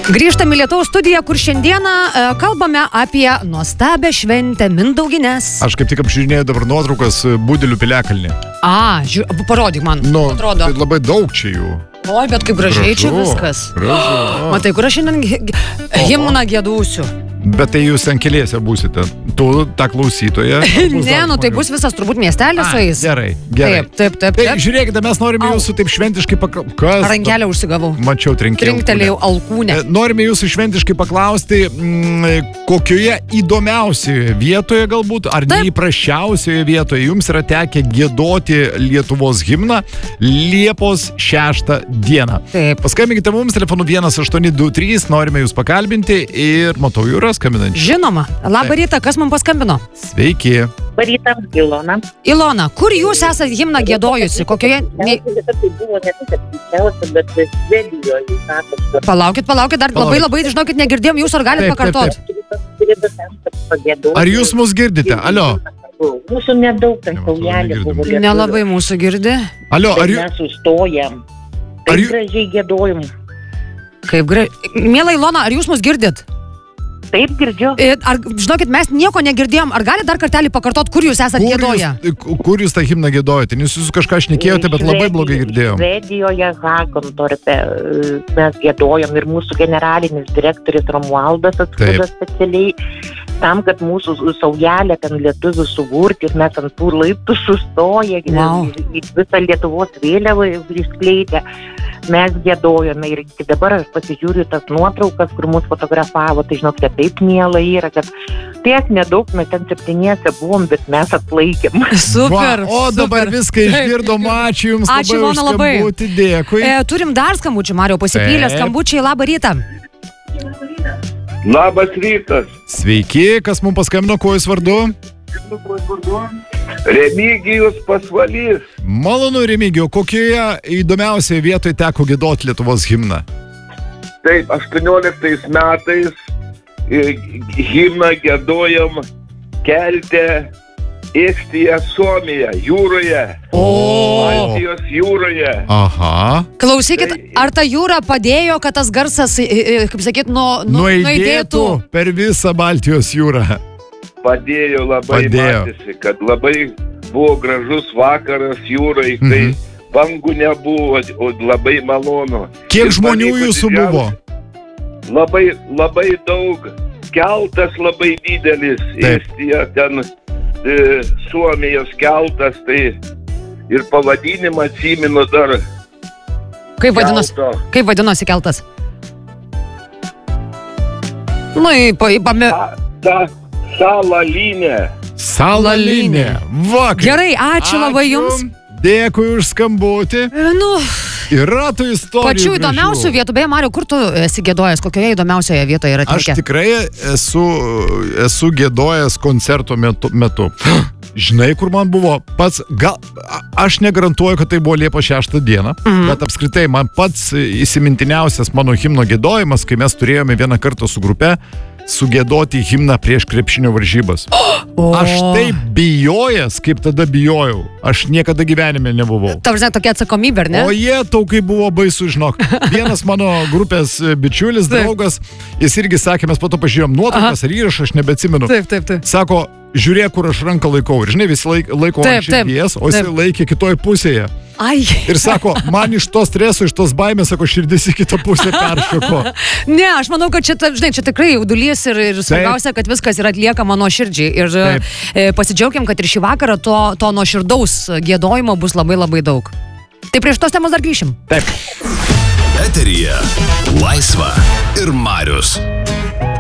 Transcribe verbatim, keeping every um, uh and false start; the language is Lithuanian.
Grįžtame į Lietuvos studiją, kur šiandieną e, kalbame apie nuostabią šventę Mindaugines. Aš kaip tik apžiūrinėjau dabar nuotraukas Budelių piliakalnį. A, žiū, parodyk man, nu, atrodo. Tai labai daug čia jų. Oi, bet kaip gražiai Gražu, čia viskas. Gražu. Matai, kur aš šiandien himną giedausiu. Bet tai jūs ten keliese būsite. Tu, ta klausytoja. Ne, nu tai bus visas turbūt miestelis su jais. Gerai, gerai. Taip, taip, taip. Tai taip. žiūrėkite, mes norime jūsų taip šventiškai paklausti. Rankelę užsigavau. Mačiau, trinkėjau. Trinktelėjau alkūnę. Norime jūsų šventiškai paklausti, m, kokioje įdomiausioje vietoje galbūt, ar neįprasčiausioje vietoje jums yra tekę giedoti Lietuvos himną Liepos šeštą dieną. Taip. Paskambinkite mums telefonu vienas aštuoni du trys, norime jūs pakalbinti ir matau jūrą skambinantį. Žinoma. Labą rytą, kas man paskambino? Sveiki. Labą rytą, Ilona. Ilona, kur jūs esate himną giedojusi? Kokioje... Ne... Tai buvo ne tik apskričiausia, bet Švedijoje. Palaukit, palaukit, dar labai labai, žinokit, negirdėjom jūs, ar galite pakartot? Ar jūs mus girdite? Alio. Mūsų nedaug ten saujelė buvo. Nelabai mūsų girdi. Alio, ar jūs... Mes sustojam. Kaip gražiai giedojom. Kaip gražiai. Miela Ilona, ar jūs mus girdit? Taip, girdžiu. Ar, žinokit, mes nieko negirdėjom. Ar gali dar kartelį pakartot, kur jūs esate giedoję? Kur jūs tą himną giedojate? Nes jūs kažką šnekėjote, bet labai blogai girdėjom. Švedijoje, Hakontorpe mes giedojom ir mūsų generalinis direktorius Romualdas atskrido specialiai tam, kad mūsų saujelė ten lietuvių suburti ir mes ant tų laiptų sustoję wow. visą Lietuvos vėliavą išskleidę. Mes giedojome ir iki dabar aš pasižiūriu tas nuotraukas, kur mūsų fotografavo, tai žinokite, taip miela yra, kad tiek nedaug, mes ten septyniese buvom, bet mes atlaikėm. Super, Va, o super. Dabar viską išgirdom, ačiū Jums ačiū, labai už skambutį, dėkui. E, turim dar skambučių, Mario, pasipylė skambučiai, labą rytą. Labas rytas. Sveiki, kas mums paskambino, kuo Jūs vardu? Remigijus Pasvalys. Malonu, Remigijau, kokioje įdomiausioje vietoje teko giedoti Lietuvos himną? Taip, aštuonioliktais metais himną giedojom Kelte, Estija, Suomija, jūroje. O. Baltijos jūroje. Aha. Klausykit, ar ta jūra padėjo, kad tas garsas, kaip sakyt, nu, nu, nuaidėtų per visą Baltijos jūrą? Padėjo labai, padėjo. Matėsi, kad labai buvo gražus vakaras jūrai, mhm. Tai bangų nebuvo, o labai malonu. Kiek ir žmonių jūsų buvo? Labai, labai daug. Keltas labai didelis. Estija, ten e, Suomijos keltas, tai ir pavadinimą atsimenu dar. Kaip vadinosi, kaip vadinosi keltas? Nu, į pame... Ta, ta Salalinė. Salalinė. Va, gerai, ačiū labai Jums. Dėkui už skambutį. Nu, yra tų istorijų. Pačių įdomiausių vietų. Beje, Mario, kur tu esi giedojęs? Kokioje įdomiausioje vietoje yra tekę? Aš tikrai esu, esu giedojęs koncerto metu. metu. Žinai, kur man buvo pats, gal, aš negarantuoju, kad tai buvo Liepos šeštą dieną, mm. bet apskritai man pats įsimintiniausias mano himno giedojimas, kai mes turėjome vieną kartą su grupe sugiedoti himną prieš krepšinio varžybas. O. Aš taip bijojęs, kaip tada bijojau. Aš niekada gyvenime nebuvau. Tau žinai, tokia atsakomybė, ar ne? O jie tau kaip buvo baisu, žinok. Vienas mano grupės bičiulis, draugas, jis irgi sakė, mes po to pažiūrėjom nuotraukas ar įrašą, aš nebeatsimenu. Taip, taip, taip. Sako, žiūrėk, kur aš ranką laikau. Ir žinai, visi laik, laiko taip, ant širdies, o jis laikė kitoj pusėje. Ai. Ir sako, man iš to streso, iš tos baimės, sako, širdis į kitą pusę peršoko. Ne, aš manau, kad čia, žinai, čia tikrai jaudulys ir, ir svarbiausia, kad viskas yra atliekama nuoširdžiai. Ir e, pasidžiaugiam, kad ir šį vakarą to, to nuoširdaus giedojimo bus labai labai daug. Tai prieš tos temos dar grįšim. Taip. Eteryje Laisva ir Marius.